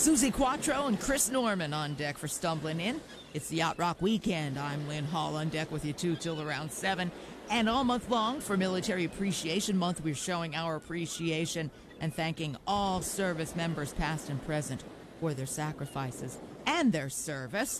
Susie Quattro and Chris Norman on deck for Stumbling In. It's the Yacht Rock Weekend. I'm Lynn Hall on deck with you too till around 7. And all month long for Military Appreciation Month, we're showing our appreciation and thanking all service members past and present for their sacrifices and their service.